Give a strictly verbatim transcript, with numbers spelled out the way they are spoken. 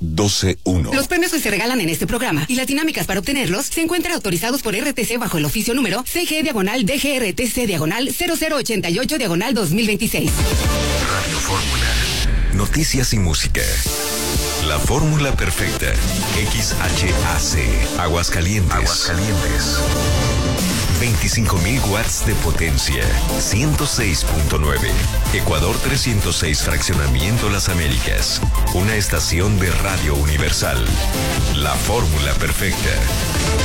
doce uno. Los premios que se regalan en este programa y las dinámicas para obtenerlos se encuentran autorizados por R T C bajo el oficio número C G diagonal D G R T C diagonal cero cero ochenta y ocho diagonal dos mil veintiséis. Radio Fórmula. Noticias y música. La fórmula perfecta. X H A C. Aguascalientes. Aguascalientes. veinticinco mil watts de potencia. ciento seis punto nueve. Ecuador trescientos seis, Fraccionamiento Las Américas. Una estación de Radio Universal. La fórmula perfecta.